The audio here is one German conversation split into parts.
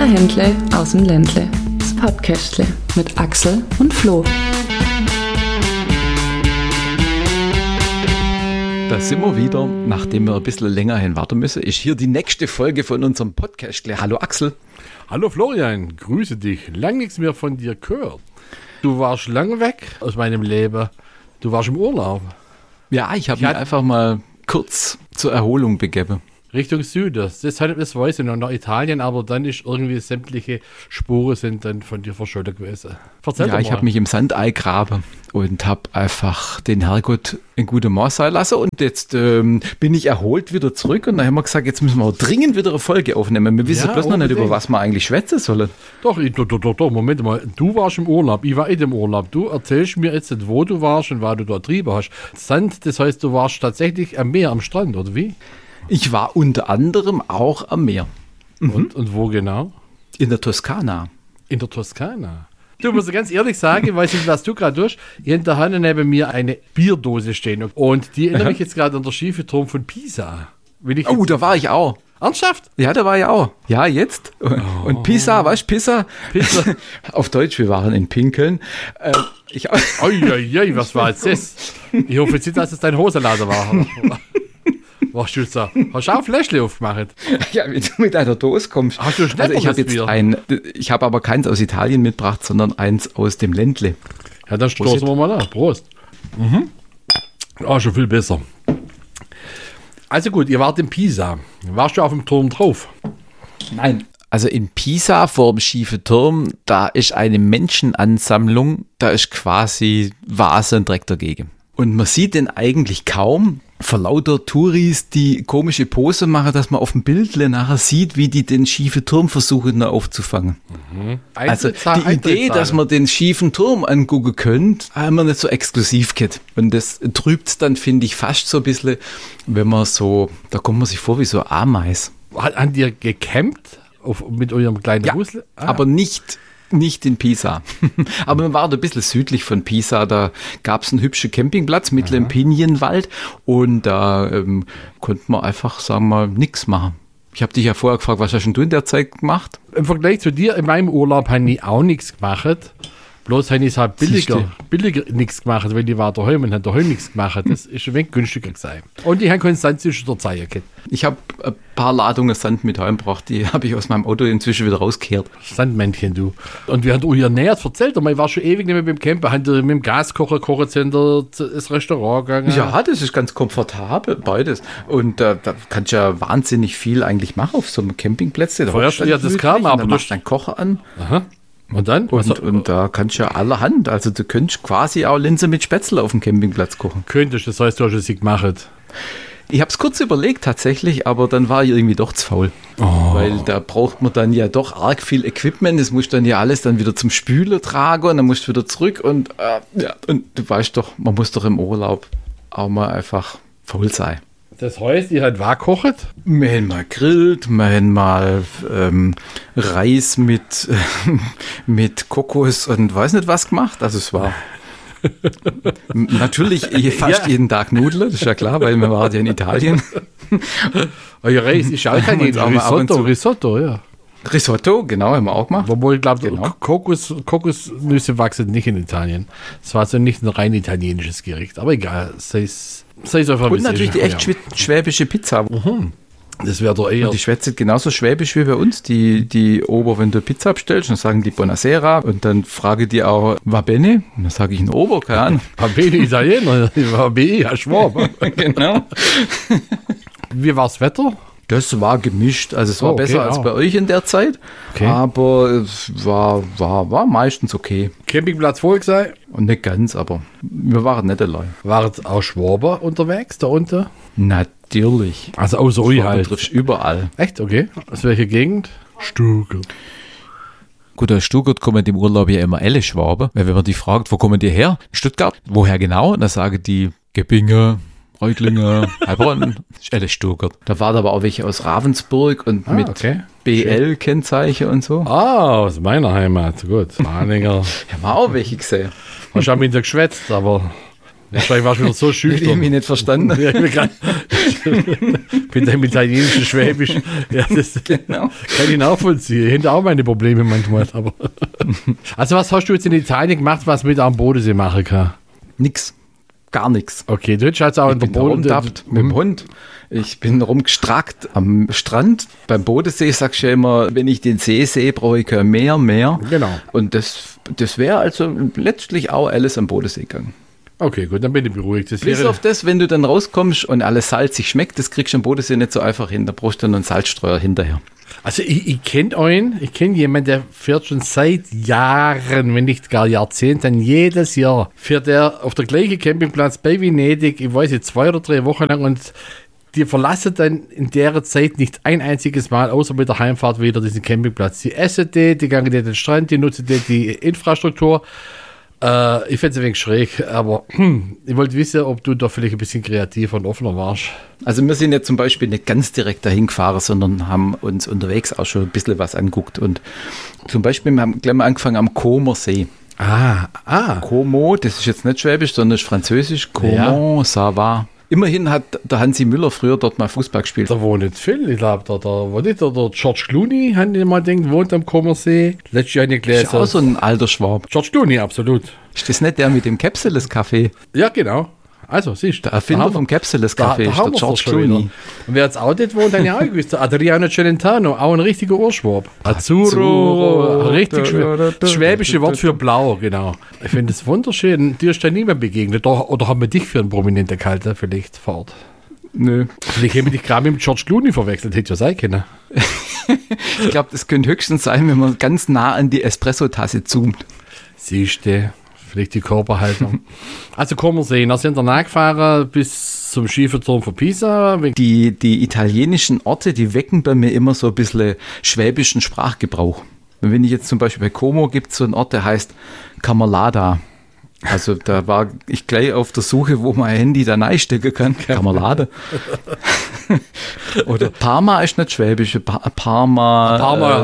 Händle aus dem Ländle. Das Podcastle mit Axel und Flo. Da sind wir wieder. Nachdem wir ein bisschen länger hin warten müssen, ist hier die nächste Folge von unserem Podcastle. Hallo Axel. Hallo Florian, grüße dich. Lang nichts mehr von dir gehört. Du warst lange weg aus meinem Leben. Du warst im Urlaub. Ja, ich habe mich einfach mal kurz zur Erholung begeben. Richtung Süden. Das weiß ich noch, nach Italien, aber dann ist irgendwie sämtliche Spuren sind dann von dir verschollen gewesen. Erzähl doch mal. Ich habe mich im Sand eingraben und habe einfach den Herrgott in gute Maß sein lassen. Und jetzt bin ich erholt wieder zurück. Und dann haben wir gesagt, jetzt müssen wir dringend wieder eine Folge aufnehmen. Wir wissen bloß noch nicht, über was wir eigentlich schwätzen sollen. Doch, Moment mal. Du warst im Urlaub, ich war im Urlaub. Du erzählst mir jetzt nicht, wo du warst und was du dort getrieben hast. Sand, das heißt, du warst tatsächlich am Meer, am Strand, oder wie? Ich war unter anderem auch am Meer. Und wo genau? In der Toskana. In der Toskana? Du musst ganz ehrlich sagen, ich weiß nicht, was du gerade tust. In der Hand neben mir eine Bierdose stehen. Und die erinnere mich jetzt gerade an der schiefe Turm von Pisa. Da war ich auch. Ernsthaft? Ja, da war ich auch. Ja, jetzt. Und Pisa, weißt du, Pisa? Auf Deutsch, wir waren in Pinkeln. Was war jetzt das? Ich hoffe jetzt nicht, dass es dein Hosenlader war. Was du da? Hast du auch ein Fläschchen aufgemacht? Ja, wenn du mit einer Dose kommst. Hast du ich habe jetzt ich habe aber keins aus Italien mitgebracht, sondern eins aus dem Ländle. Ja, dann stoßen wir mal an. Prost. Schon viel besser. Also gut, ihr wart in Pisa. Warst du auf dem Turm drauf? Nein. Also in Pisa vor dem schiefen Turm, da ist eine Menschenansammlung, da ist quasi Vase und Dreck dagegen. Und man sieht den eigentlich kaum, vor lauter Touris, die komische Pose machen, dass man auf dem Bildle nachher sieht, wie die den schiefen Turm versuchen aufzufangen. Also die Idee, dass man den schiefen Turm angucken könnte, haben wir nicht so exklusiv gehabt. Und das trübt es dann, finde ich, fast so ein bisschen, wenn man so, da kommt man sich vor wie so Ameis. Habt ihr gecampt mit eurem kleinen Husel? Aber nicht in Pisa. Aber wir waren ein bisschen südlich von Pisa. Da gab es einen hübschen Campingplatz mitten im Pinienwald. Und da konnte man einfach, sagen wir mal, nichts machen. Ich habe dich ja vorher gefragt, was hast du in der Zeit gemacht? Im Vergleich zu dir, in meinem Urlaub habe ich auch nichts gemacht. Bloß habe ich es halt billiger nichts gemacht, weil die war daheim und hat daheim nichts gemacht. Das ist ein wenig günstiger gewesen. Und ich habe keinen Sand zwischen der Zeit gehabt. Ich habe ein paar Ladungen Sand mit heimgebracht, die habe ich aus meinem Auto inzwischen wieder rausgekehrt. Sandmännchen, du. Und wir haben euch näher erzählt, aber ich war schon ewig nicht mehr mit dem Camper, haben mit dem Gaskocher, Kochezenter, das Restaurant gegangen. Ja, das ist ganz komfortabel, beides. Und da kannst du ja wahnsinnig viel eigentlich machen auf so einem Campingplatz. Vorerst das kam, aber du machst deinen Kocher an. Aha. Und dann? Und da kannst du ja allerhand, also du könntest quasi auch Linse mit Spätzle auf dem Campingplatz kochen. Könntest, das heißt, du hast es gemacht. Ich habe es kurz überlegt tatsächlich, aber dann war ich irgendwie doch zu faul. Weil da braucht man dann ja doch arg viel Equipment, das musst du dann ja alles dann wieder zum Spülen tragen und dann musst du wieder zurück und du weißt doch, man muss doch im Urlaub auch mal einfach faul sein. Das heißt, ihr habt was gekocht? Wir haben mal grillt, wir haben mal Reis mit Kokos und weiß nicht was gemacht. Also es war natürlich fast jeden Tag Nudeln, das ist ja klar, weil wir waren ja in Italien. Euer Reis ist auch kein Risotto, ja. Risotto, genau, haben wir auch gemacht. Obwohl ich glaube, Kokosnüsse wachsen nicht in Italien. Das war also nicht ein rein italienisches Gericht, aber egal, sei es einfach. Und natürlich die echt schwäbische Pizza. Das wäre doch eher. Und die schwätzt genauso schwäbisch wie bei uns. Die Ober, wenn du Pizza bestellst, dann sagen die Buonasera und dann frage die auch, va bene? Und dann sage ich ein Ober, keine Ahnung. Va bene Italiener, va bene, ja, Schwab. Genau. Wie war das Wetter? Das war gemischt, also es war besser als bei euch in der Zeit, aber es war meistens okay. Campingplatz voll sein? Und nicht ganz, aber wir waren nicht allein. Waren auch Schwaber unterwegs da unten? Natürlich. Also außer euch halt. Triffst überall. Echt? Okay. Aus welcher Gegend? Stuttgart. Gut, aus Stuttgart kommen im Urlaub ja immer alle Schwaben, weil wenn man die fragt, wo kommen die her? Stuttgart. Woher genau? Und dann sagen die Gebinge, Reutlingen, Heilbronn, ist alles Stuttgart. Da waren aber auch welche aus Ravensburg und mit BL-Kennzeichen und so. Aus meiner Heimat, gut. Mahninger. Ja, war auch welche gesehen. Hast du auch mit dir geschwätzt, aber Wahrscheinlich warst du wieder so Ich habe schüchtern. mich nicht verstanden. Ja, ich bin da im italienischen Schwäbisch. Ja, das Genau. kann ich nachvollziehen. Ich hätte auch meine Probleme manchmal. Aber also was hast du jetzt in Italien gemacht, was mit am Bodensee machen kann? Nix. Gar nichts. Okay, du hättest also auch in der Ich bin rumdappt mit dem Hund. Ich bin rumgestrackt am Strand. Beim Bodensee sagst du ja immer, wenn ich den See sehe, brauche ich kein Meer. Genau. Und das wäre also letztlich auch alles am Bodensee gegangen. Okay, gut, dann bin ich beruhigt. Das Bis wäre, auf das, wenn du dann rauskommst und alles salzig schmeckt, das kriegst du am Bodensee nicht so einfach hin. Da brauchst du dann einen Salzstreuer hinterher. also ich kenne jemanden, der fährt schon seit Jahren, wenn nicht gar Jahrzehnten, jedes Jahr fährt er auf der gleichen Campingplatz bei Venedig, ich weiß nicht, 2 oder 3 Wochen lang und die verlassen dann in der Zeit nicht ein einziges Mal, außer mit der Heimfahrt wieder diesen Campingplatz. Die essen die gehen den Strand, die nutzen die Infrastruktur. Ich finde es ein wenig schräg, aber ich wollte wissen, ob du da vielleicht ein bisschen kreativer und offener warst. Also wir sind ja zum Beispiel nicht ganz direkt dahin gefahren, sondern haben uns unterwegs auch schon ein bisschen was angeguckt. Und zum Beispiel, wir haben gleich mal angefangen am Comer See. Como, das ist jetzt nicht Schwäbisch, sondern ist Französisch. Comment ça va? Immerhin hat der Hansi Müller früher dort mal Fußball gespielt. Da wohnt nicht viel. Ich glaube, der George Clooney, haben die mal gedacht, wohnt am Comersee. Letztes Jahr eine Das ist auch so gelesen. ein alter Schwab. George Clooney, absolut. Ist das nicht der mit dem Capsules-Café? Ja, genau. Also, siehst du. Der Erfinder vom Capsules-Café ist der George Clooney. Und wer jetzt auch dort wohnt, habe ich auch gewusst. Der Adriano Celentano, auch ein richtiger Urschwab. Azzurro, richtig das schwäbische Wort für blau, genau. Ich finde es wunderschön. Dir ist da niemand begegnet. Oder haben wir dich für einen Prominenten gehalten, vielleicht vor Ort? Nö. Vielleicht haben wir dich gerade mit dem George Clooney verwechselt, hätte ja sein können. Ich glaube, das könnte höchstens sein, wenn man ganz nah an die Espresso-Tasse zoomt. Siehst du, vielleicht die Körperhaltung. Also Comersee, da sind wir nachgefahren bis zum Schieferturm von Pisa. Die italienischen Orte, die wecken bei mir immer so ein bisschen schwäbischen Sprachgebrauch. Und wenn ich jetzt zum Beispiel bei Como gibt es so einen Ort, der heißt Camerlada. Also da war ich gleich auf der Suche, wo man ein Handy da reinstecken kann. Camerlada. Oder Parma ist nicht schwäbisch. Parma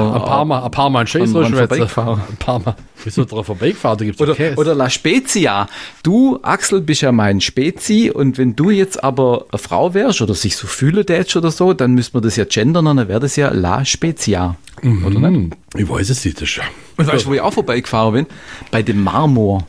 ein Scheiß vorbeigefahren. Parma. Wieso drauf vorbeigefahren? Da gibt's doch Käse. Oder La Spezia. Du, Axel, bist ja mein Spezi und wenn du jetzt aber eine Frau wärst oder sich so fühle tätst oder so, dann müsste man das ja gendern und dann wäre das ja La Spezia. Oder nicht? Ich weiß es nicht. Das schon. Und weißt du, wo ich auch vorbeigefahren bin? Bei dem Marmor.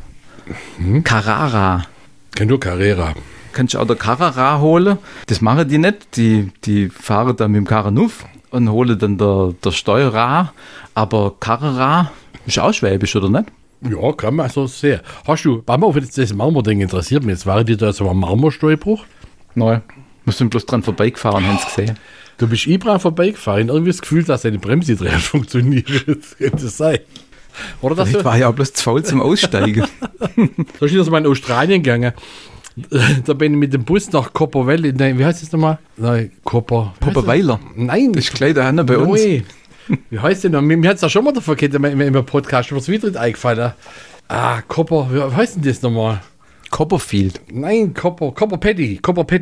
Carrara. Kenn du Carrera? Kannst du auch der Carrara holen? Das machen die nicht. Die fahren dann mit dem Caranuff und holen dann der Steuerer. Aber Carrara ist auch schwäbisch, oder nicht? Ja, kann man so sehen. Hast du, warte mal, das Marmor-Ding interessiert mich jetzt. War die da so ein Marmorsteinbruch? Nein. Wir sind bloß dran vorbeigefahren, haben es gesehen. Du bist Ibra vorbeigefahren. Irgendwie das Gefühl, dass deine Bremse drin funktioniert. Das könnte sein. Oder dass Ich war ja auch bloß zu faul zum Aussteigen. So ist das mal in Australien gegangen. Da bin ich mit dem Bus nach Copper Valley. Nein, wie heißt das nochmal? Nein, Popperweiler. Nein, Das ist gleich da bei uns. Nein. Wie heißt denn noch? Mir hat es ja schon mal davon gehört, im Podcast, mir ist wieder nicht eingefallen. Copper, wie heißt denn das nochmal? Copperfield. Nein, Copper Patty.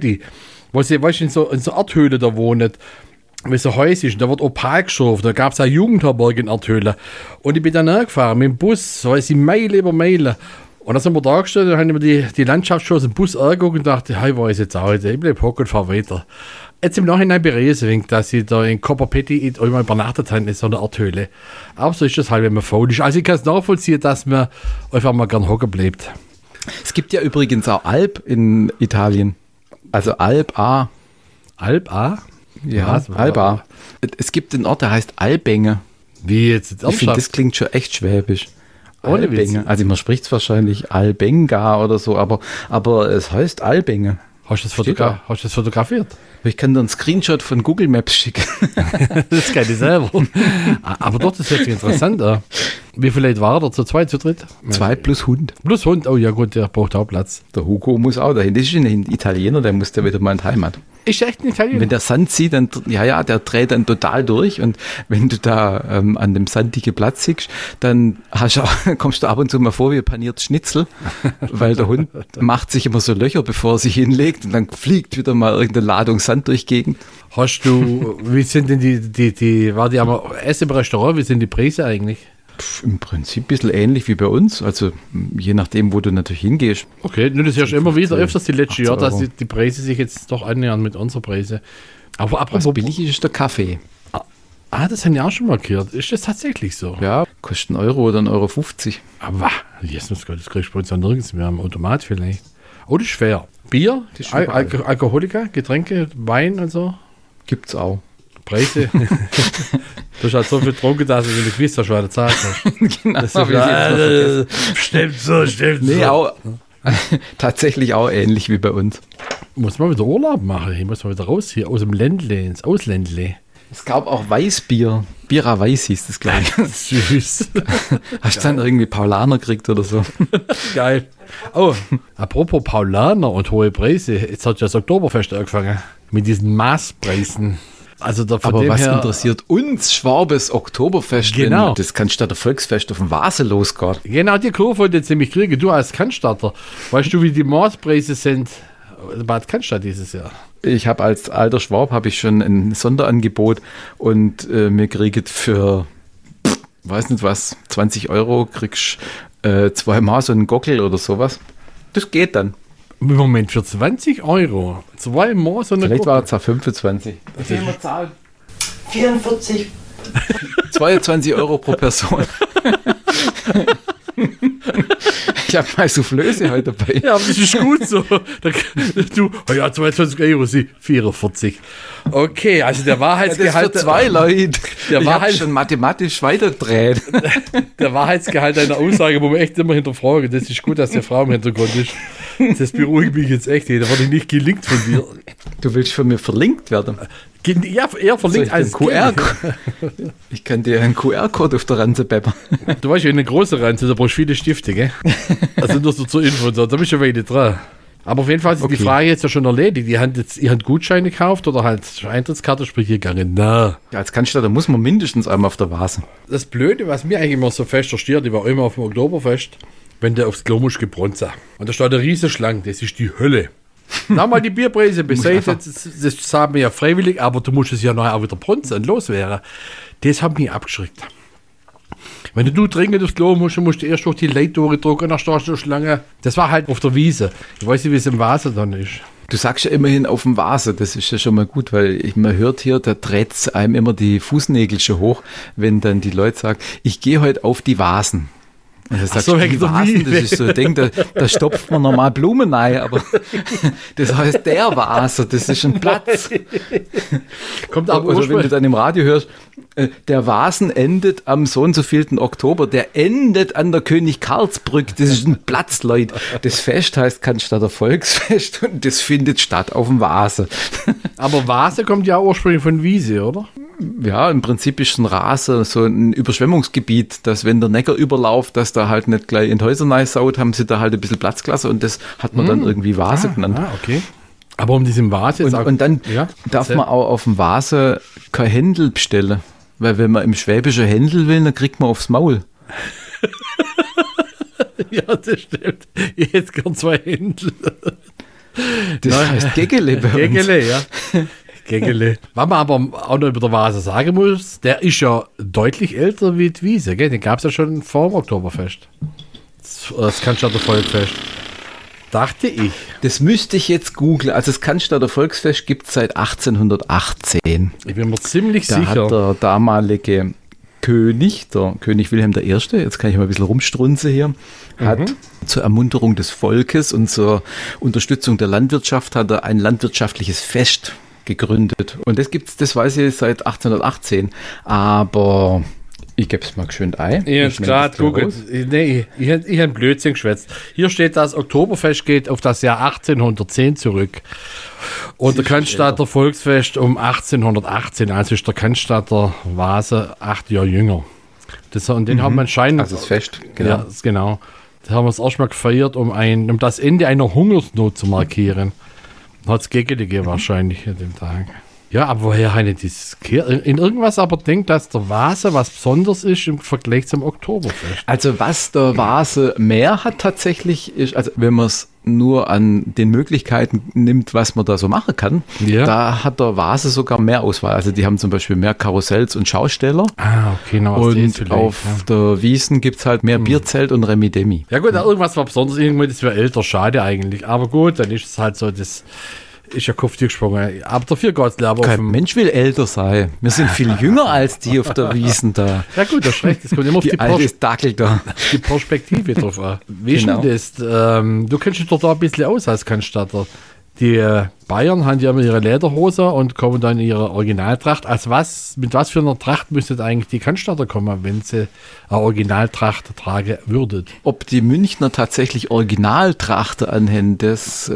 Wo sie, weißt du, in so Erdhöhle da wohnt. Weil so heiß ist, da wird Opal geschürft, da gab es auch Jugendherberge in Erdhöhle. Und ich bin dann angefahren mit dem Bus, so ist ich Meile über Meile. Und dann sind wir da gestanden, dann haben wir die Landschaft schon aus dem Bus angeguckt und dachte, hey, wo ist jetzt auch? Ich bleib hocken und fahr weiter. Jetzt im Nachhinein bereue ich, dass ich da in Copper Patty einmal übernachtet habe in so einer Erdhöhle. Aber so ist das halt, wenn man faul ist. Also ich kann es nachvollziehen, dass man einfach mal gern hocken bleibt. Es gibt ja übrigens auch Alp in Italien. Also Alp-A. Alp-A? Ja, Was? Alba. Es gibt einen Ort, der heißt Albänge. Wie jetzt? Ich finde, Ernsthaft? das klingt schon echt schwäbisch. Ohne Witz. Albänge. Also man spricht es wahrscheinlich Albenga oder so, aber es heißt Albänge. Hast du Steht das fotografiert? Ich kann dir einen Screenshot von Google Maps schicken. Das kann ich selber. Aber doch, das hört sich interessant an. Wie viel Leute war er? Zu zweit, zu dritt? 2 plus Hund. Plus Hund. Oh ja gut, der braucht auch Platz. Der Hugo muss auch dahin. Das ist ein Italiener, der muss da wieder mal in die Heimat. Ist echt ein Italiener? Wenn der Sand zieht, dann, der dreht dann total durch und wenn du da an dem sandigen Platz siehst, dann kommst du ab und zu mal vor wie ein paniertes Schnitzel, weil der Hund macht sich immer so Löcher, bevor er sich hinlegt und dann fliegt wieder mal irgendeine Ladung Sand durch die Gegend. Hast du, wie sind denn war die am Essen im Restaurant, wie sind die Preise eigentlich? Im Prinzip ein bisschen ähnlich wie bei uns. Also je nachdem, wo du natürlich hingehst. Okay, nun, das hörst du immer wieder öfters die letzten Jahre, dass Euro. die Preise sich jetzt doch annähern mit unserer Preise. Aber Was apropos billig ist der Kaffee. das haben die auch schon markiert. Ist das tatsächlich so? Ja, kostet 1 Euro oder 1,50 € Aber Jesus Gott, das kriegst du bei uns ja nirgends mehr am Automat vielleicht. Oh, das ist fair. Bier, Das ist überall. Alkoholiker, Getränke, Wein und so. Gibt's auch. Preise. Du hast halt so viel getrunken, dass du nicht gewusst hast, was du zahlt hast. Genau, Das ist stimmt so. Nee, auch, tatsächlich auch ähnlich wie bei uns. Muss man wieder Urlaub machen. Ich muss mal wieder raus hier aus dem Ländle ins Ausländle. Es gab auch Weißbier. Bira Weiß hieß das gleich. Süß. Hast du dann irgendwie Paulaner gekriegt oder so? Geil. Oh, apropos Paulaner und hohe Preise. Jetzt hat ja das Oktoberfest angefangen. Mit diesen Maßpreisen. Also da von Aber dem was her, interessiert uns Schwabes Oktoberfest, Genau. wenn das Cannstatter Volksfest auf dem Vase losgeht? Genau, die Kurve wollte ich jetzt nämlich kriegen. Du als Cannstatter, weißt du, wie die Maßpreise sind? Bad Cannstatt dieses Jahr. Ich habe als alter Schwab habe ich schon ein Sonderangebot und mir kriegt für, weiß nicht was, 20 € kriegst 2-mal so einen Gockel oder sowas. Das geht dann. Im Moment für 20 €. 2-mal so eine Vielleicht war Gruppe. es auch 25. Wie viel wir zahlen? 44. 22 € pro Person. Ich habe mal Soufflöse heute dabei. Ja, aber das ist gut so. Du, oh ja, 22 €, sie 44. Okay, also der Das Wahrheitsgehalt, für 2 Leute. Der Ich war habe halt- schon mathematisch weiterdreht. der Wahrheitsgehalt einer Aussage, wo man echt immer hinterfragen. Das ist gut, dass der Frau im Hintergrund ist. Das beruhigt mich jetzt echt. Da wurde ich nicht gelingt von dir. Du willst von mir verlinkt werden. Ja, eher verlinkt als QR-Code. Ich kann dir einen QR-Code auf der Ranze peppern. Du weißt ja, eine große Rente, da brauchst du viele Stifte, gell? Also nur so zur Info, da bist du ja weiter dran. Aber auf jeden Fall ist die Okay. Frage jetzt ja schon erledigt. Ihr habt Gutscheine gekauft oder halt Eintrittskarte, sprich gegangen. Na. Ja, als Cannstatter muss man mindestens einmal auf der Vase. Das Blöde, was mir eigentlich immer so fest versteht, ich war immer auf dem Oktoberfest, wenn der aufs Klo musst gebronzen. Und da steht eine riesige Schlange, das ist die Hölle. Na mal die Bierpreise beiseite, das sagen wir ja freiwillig, aber du musst es ja nachher auch wieder bronzen und loswerden. Das hat mich abgeschreckt. Wenn du dringend aufs Klo musst, musst du erst durch die Leittore drücken, dann stehst du Schlange. Das war halt auf der Wiese. Ich weiß nicht, wie es im Vase dann ist. Du sagst ja immerhin auf dem Vase, das ist ja schon mal gut, weil man hört hier, da dreht einem immer die Fußnägel schon hoch, wenn dann die Leute sagen, ich gehe heute auf die Vasen. Und er sagt, so, wegen die der Vasen, Wiese. das ist so ein Ding, da stopft man normal Blumen rein, aber das heißt der Vase, das ist ein Platz. Kommt aber Also wenn du ursprünglich. dann im Radio hörst, der Vasen endet am so und so vielten Oktober, der endet an der König Karlsbrück, das ist ein Platz, Leute. Das Fest heißt Cannstatter Volksfest und das findet statt auf dem Vase. Aber Vase kommt ja ursprünglich von Wiese, oder? Ja, im Prinzip ist ein Rasen, so ein Überschwemmungsgebiet, dass wenn der Neckar überläuft, dass da halt nicht gleich in die Häuser reinsaut, haben sie da halt ein bisschen Platz gelassen und das hat man dann irgendwie Vase genannt. Ah, okay. Aber um diesen Vase jetzt auch- Und dann ja, darf erzähl. man auch auf dem Vase kein Händel bestellen. Weil wenn man im Schwäbischen Händel will, dann kriegt man aufs Maul. Ja, das stimmt. Ich hätte gern 2 Händel. Das heißt Gegele bei uns. Gegele, ja. Gegele. Was man aber auch noch über der Vase sagen muss, der ist ja deutlich älter wie die Wiese, gell? Den gab es ja schon vor dem Oktoberfest. Das Cannstatter Volksfest. Dachte ich. Das müsste ich jetzt googeln. Also das Cannstatter Volksfest gibt es seit 1818. Ich bin mir ziemlich Da sicher. hat der damalige König, der König Wilhelm I., jetzt kann ich mal ein bisschen rumstrunzen hier, hat zur Ermunterung des Volkes und zur Unterstützung der Landwirtschaft hat er ein landwirtschaftliches Fest gegründet. Und das gibt's, das weiß ich seit 1818. Aber ich gebe es mal schön ein. Ich hab's gerade googelt. Nee, ich hab Blödsinn geschwätzt. Hier steht, das Oktoberfest geht auf das Jahr 1810 zurück. Und der Cannstatter Volksfest um 1818. Also ist der Cannstatter Vase 8 Jahre jünger. Und den haben wir anscheinend. Also das Fest, genau. Ja, genau. Da haben wir es erstmal gefeiert, um das Ende einer Hungersnot zu markieren. Hat es Gegele gegeben wahrscheinlich an dem Tag. Ja, aber woher eine das in irgendwas aber denkt, dass der Vase was Besonderes ist im Vergleich zum Oktoberfest? Also was der Vase mehr hat tatsächlich, ist, also wenn man es nur an den Möglichkeiten nimmt, was man da so machen kann, da hat der Vase sogar mehr Auswahl. Also die haben zum Beispiel mehr Karussells und Schausteller. Ah, okay. Und auf der Wiesn gibt es halt mehr Bierzelt und Remi-Demi. Ja gut, irgendwas war besonders, irgendwie, das wäre älter, schade eigentlich. Aber gut, dann ist es halt so, das ist ja Kopf gesprungen. Aber dafür geht es aber Kein Mensch will älter sein. Wir sind viel jünger als die auf der Wiesn da. Ja gut, das ist recht. Das kommt immer auf die alte Dackel da. Die Perspektive drauf an. Wie ist denn das? Du kennst dich doch da ein bisschen aus als Cannstatter. Die Bayern haben ja immer ihre Lederhose und kommen dann in ihre Originaltracht. Mit was für einer Tracht müsstet eigentlich die Cannstatter kommen, wenn sie eine Originaltracht tragen würdet? Ob die Münchner tatsächlich Originaltrachten anhängen, das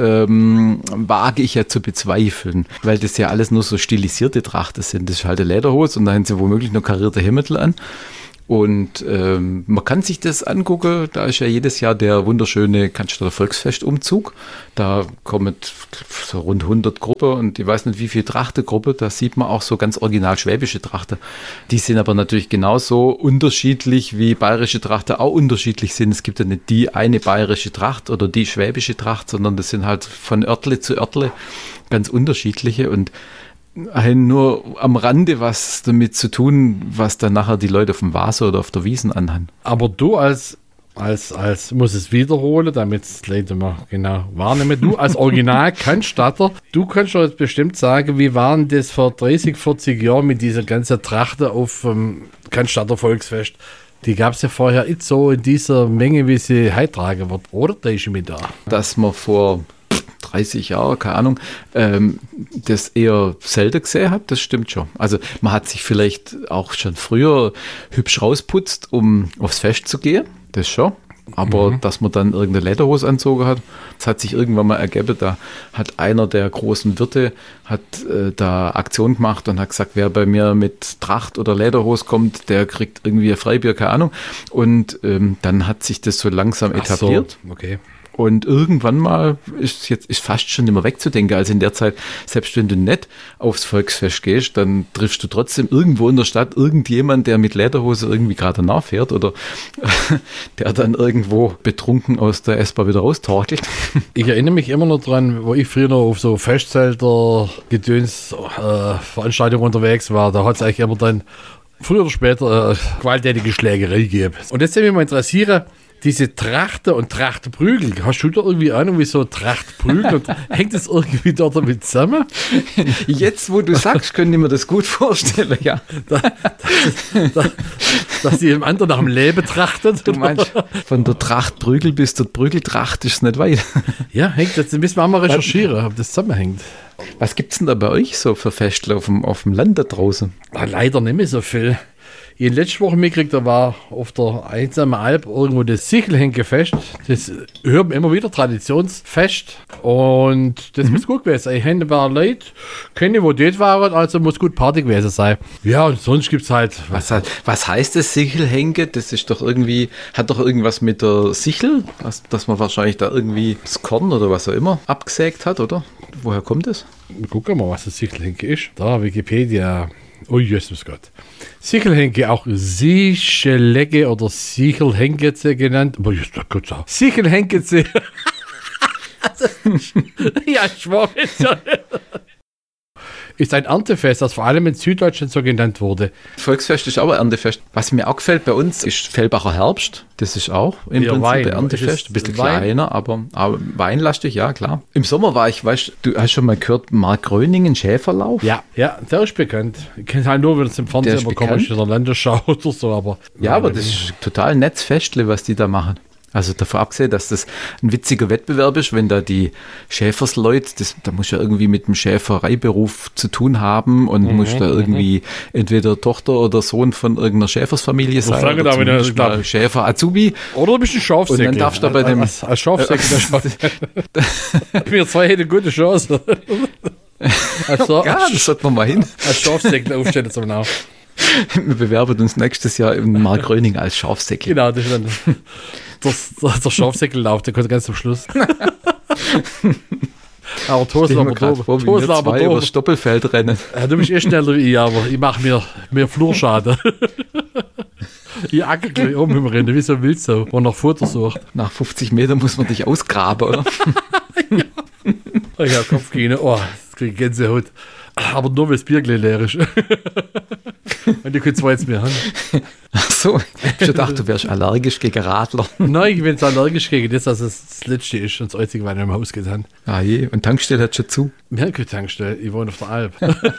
wage ich ja zu bezweifeln, weil das ja alles nur so stilisierte Trachten sind. Das ist halt eine Lederhose und da haben sie womöglich noch karierte Hemden an. Und man kann sich das angucken, da ist ja jedes Jahr der wunderschöne Cannstatter Volksfestumzug. Da kommen so rund 100 Gruppen und ich weiß nicht wie viel Trachtegruppe, da sieht man auch so ganz original schwäbische Trachten. Die sind aber natürlich genauso unterschiedlich wie bayerische Trachten auch unterschiedlich sind. Es gibt ja nicht die eine bayerische Tracht oder die schwäbische Tracht, sondern das sind halt von Örtle zu Örtle ganz unterschiedliche und nur am Rande was damit zu tun, was dann nachher die Leute auf dem Vase oder auf der Wiesn anhaben. Aber du als muss es wiederholen, damit es die Leute mal genau wahrnehmen. Du als Original-Cannstatter, du kannst doch jetzt bestimmt sagen, wie waren das vor 30, 40 Jahren mit dieser ganzen Trachte auf dem Cannstatter Volksfest? Die gab es ja vorher nicht so in dieser Menge, wie sie heute tragen wird. Oder? Da ist mit da. Dass man vor 30 Jahre, keine Ahnung, das eher selten gesehen hat, das stimmt schon. Also man hat sich vielleicht auch schon früher hübsch rausputzt, um aufs Fest zu gehen, das schon. Aber dass man dann irgendeine Lederhose anzogen hat, das hat sich irgendwann mal ergeben. Da hat einer der großen Wirte da Aktion gemacht und hat gesagt, wer bei mir mit Tracht oder Lederhose kommt, der kriegt irgendwie ein Freibier, keine Ahnung. Und dann hat sich das so langsam etabliert. So, okay. Und irgendwann mal ist fast schon nicht mehr wegzudenken. Also in der Zeit, selbst wenn du nicht aufs Volksfest gehst, dann triffst du trotzdem irgendwo in der Stadt irgendjemand, der mit Lederhose irgendwie gerade nachfährt oder der dann irgendwo betrunken aus der S-Bahn wieder raustorkelt. Ich erinnere mich immer noch dran, wo ich früher noch auf so Festzelter Veranstaltungen unterwegs war. Da hat es eigentlich immer dann früher oder später gewalttätige Schlägerei gegeben. Und jetzt würde mich mal interessieren, diese Trachte und Trachtprügel, hast du da irgendwie Ahnung, wie so Trachtprügel und hängt das irgendwie da damit zusammen? Jetzt, wo du sagst, könnte ich mir das gut vorstellen, ja. Dass die dem anderen nach dem Leben trachtet. Du meinst, von der Trachtprügel bis zur Prügeltracht ist es nicht weit. Ja, hängt, das müssen wir auch mal recherchieren, ob das zusammenhängt. Was gibt es denn da bei euch so für Festle auf dem Land da draußen? Leider nicht mehr so viel. Ich habe letzte Woche mitgekriegt, da war auf der einsamen Alp irgendwo das Sichelhenkefest. Das hört man immer wieder, Traditionsfest. Und das muss gut gewesen sein. Ich habe ein paar Leute kenne, wo dort waren, also muss gut Party gewesen sein. Ja, und sonst gibt es halt... Was heißt das Sichel-Henke? Das ist doch irgendwie, hat doch irgendwas mit der Sichel, dass man wahrscheinlich da irgendwie das Korn oder was auch immer abgesägt hat, oder? Woher kommt das? Gucken wir mal, was das Sichelhenke ist. Da, Wikipedia... Oh, Jesus Gott. Sichelhenke, auch Sichelegge oder Sichelhenkeze genannt. Aber just Gott auch. Sichelhenkeze. Ja, ich war jetzt ja. Ist ein Erntefest, das vor allem in Süddeutschland so genannt wurde. Volksfest ist auch ein Erntefest. Was mir auch gefällt bei uns ist Fellbacher Herbst. Das ist auch im Prinzip ein Erntefest. Ein bisschen kleiner, aber weinlastig, ja klar. Im Sommer war ich, weißt du, hast schon mal gehört, Markgröningen Schäferlauf? Ja, der ist bekannt. Ich kenne halt nur, wenn es im Fernsehen immer komisch in der Landesschau oder so, aber... Ja, aber das ist total nettes Festle, was die da machen. Also davon abgesehen, dass das ein witziger Wettbewerb ist, wenn da die Schäfersleute, da muss ja irgendwie mit dem Schäfereiberuf zu tun haben und muss da irgendwie entweder Tochter oder Sohn von irgendeiner Schäfersfamilie sein oder zumindest mal Schäfer Azubi. Oder du bist ein Schafsäckel. Und dann darfst du bei dem... Als Schafsäckel. Wir zwei hätten eine gute Chance. Also, ja, das sollten wir mal hin. Als Schafsäckel aufstellen zum Genau. Wir bewerben uns nächstes Jahr im Markgröningen als Schafsäckel. Genau, das ist dann der Schafsäckellauf, der kommt ganz zum Schluss. Aber Tosel aber zwei über das Stoppelfeld rennen. Ja, du bist eh schneller wie ich, aber ich mache mir Flurschaden. Ich acker gleich rennen, wie so ein Wildsau, wo nach Futter sucht. Nach 50 Metern muss man dich ausgraben, oder? Ich hab Kopfgene, das krieg ich Gänsehaut. Aber nur, weil das Bier gleich leer ist. Und ich könnte zwar jetzt mehr haben. Ach so, ich dachte, du wärst allergisch gegen Radler. Nein, ich bin jetzt allergisch gegen das, dass es das Letzte ist und das Einzige, was ich im Haus getan. Ah je, und Tankstelle hat schon zu. Wir haben keine Tankstelle, ich wohne auf der Alp.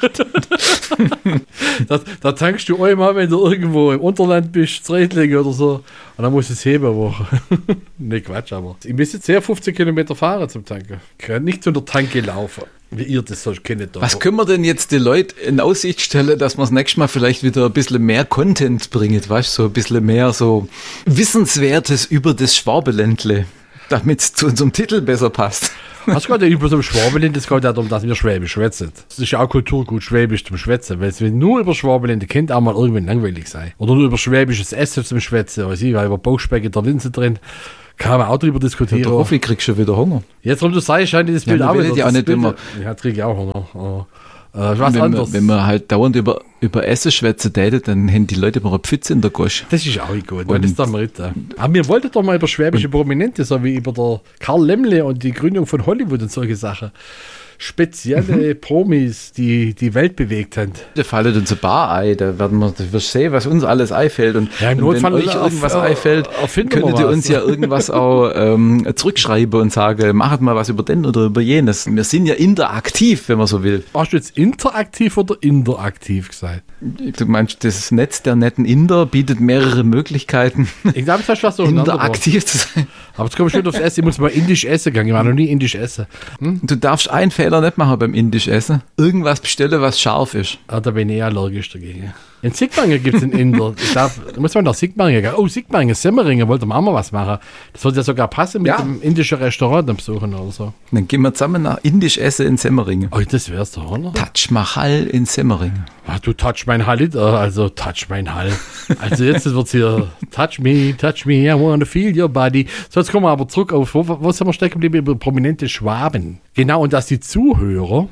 da tankst du einmal, wenn du irgendwo im Unterland bist, Zreitlingen oder so, und dann musst du es heben eine Woche. Ne, Quatsch, aber ich muss jetzt 15 Kilometer fahren zum Tanken. Ich kann nicht zu der Tanke laufen, wie ihr das so kennt. Was können wir denn jetzt den Leuten in Aussicht stellen, dass wir das nächste Mal vielleicht wieder ein bisschen mehr Content bringen, weißt du, so ein bisschen mehr so Wissenswertes über das Schwabeländle, damit es zu unserem Titel besser passt. Es geht ja nicht bloß um Schwabeland, es geht ja darum, dass wir Schwäbisch schwätzen. Das ist ja auch Kulturgut, Schwäbisch zum Schwätzen. Weil wenn nur über Schwabeland kennt, auch mal irgendwann langweilig sein. Oder nur über schwäbisches Essen zum Schwätzen, weil über Bauchspeck in der Winze drin. Kann man auch drüber diskutieren. Der Profi kriegt schon wieder Hunger. Jetzt, warum du sagst, scheint das Bild auch wieder. Ja, nicht immer. Ja, kriege ich auch Hunger. Wenn man halt dauernd über Essen schwätzen täte, dann haben die Leute immer eine Pfütze in der Gosch. Das ist auch gut, das ist der Merit. Aber wir wollten doch mal über schwäbische Prominente, so wie über der Karl Lemmle und die Gründung von Hollywood und solche Sachen. Spezielle Promis, die die Welt bewegt haben. Da fallen uns ein paar ein, da werden wir sehen, was uns alles einfällt. Und, ja, und wenn euch irgendwas einfällt, könntet ihr uns ja irgendwas auch zurückschreiben und sagen, macht mal was über den oder über jenes. Wir sind ja interaktiv, wenn man so will. Hast du jetzt interaktiv oder interaktiv gesagt? Du meinst, das Netz der netten Inder bietet mehrere Möglichkeiten, ich glaube, das hast du interaktiv zu sein. Aber jetzt komme ich schon aufs Essen, ich muss mal indisch essen gehen. Ich war noch nie indisch essen. Du darfst einen Fehler nicht machen beim indisch Essen. Irgendwas bestellen, was scharf ist. Ah, da bin ich allergisch dagegen. In Sigmaringen gibt es einen Inder. Da muss man nach Sigmaringen gehen. Oh, Sigmaringen, Semmeringen, wollte man auch mal was machen. Das würde ja sogar passen mit dem indischen Restaurant am Besuchen oder so. Dann gehen wir zusammen nach indisch essen in Semmeringen. Oh, das wär's doch, oder? Taj Mahal in Semmeringen. Ach, du touch mein Hall, also touch mein Hall. Also jetzt wird's hier touch me, I wanna feel your body. So, jetzt kommen wir aber zurück auf, wo sind wir stecken geblieben? Über prominente Schwaben. Genau, und dass die Zuhörer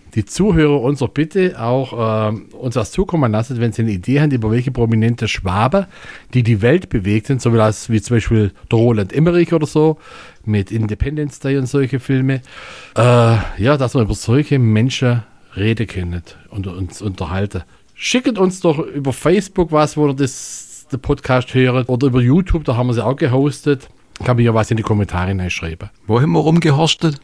uns doch bitte auch uns was zukommen lassen, wenn sie eine Idee haben, über welche prominente Schwaben, die Welt bewegt sind, so wie zum Beispiel der Roland Emmerich oder so, mit Independence Day und solche Filme. Ja, dass wir über solche Menschen reden können und uns unterhalten. Schickt uns doch über Facebook was, wo ihr den Podcast hört, oder über YouTube, da haben wir sie auch gehostet. Kann mir ja was in die Kommentare hineinschreiben. Wo haben wir rumgehorstet?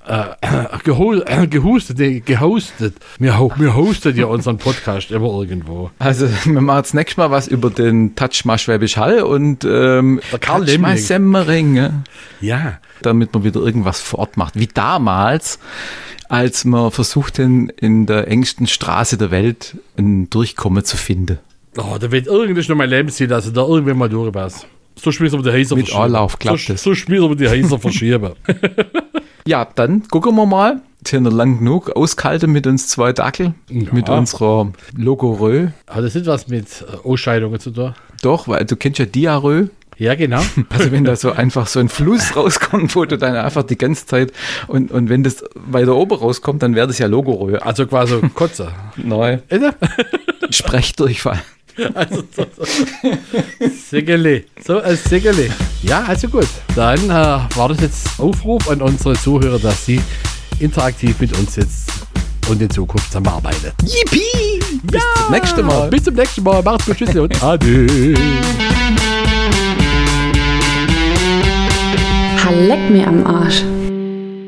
Gehostet. Wir hostet ja unseren Podcast immer irgendwo. Also, wir machen jetzt nächstes Mal was über den Touch mal Schwäbisch Hall und der Karl Touch mal Semmering. Ja. Damit man wieder irgendwas vor Ort macht. Wie damals, als man versuchten, in der engsten Straße der Welt ein Durchkommen zu finden. Oh, da wird irgendwas noch mein Lebensziel, dass da irgendwann mal durchpasst. So schmissen wir die Häuser verschieben. Mit Anlauf klappt es. So schmissen wir die Häuser verschieben. Ja, dann gucken wir mal. Jetzt haben wir lang genug ausgehalten mit uns zwei Dackel. Ja. Mit unserer Logorö. Aber das hat was mit Ausscheidungen zu tun. Doch, weil du kennst ja Diarrhoe. Ja, genau. Also wenn da so einfach so ein Fluss rauskommt, wo du dann einfach die ganze Zeit und wenn das weiter oben rauskommt, dann wäre das ja Logorö. Also quasi Kotze. Nein. Sprechdurchfall. Also Segele. So als Segele. Ja, also gut. Dann war das jetzt Aufruf an unsere Zuhörer, dass sie interaktiv mit uns jetzt und in Zukunft zusammenarbeiten. Yippie! Bis zum nächsten Mal. Bis zum nächsten Mal. Macht's gut. Tschüss und Ade. Leck mir am Arsch.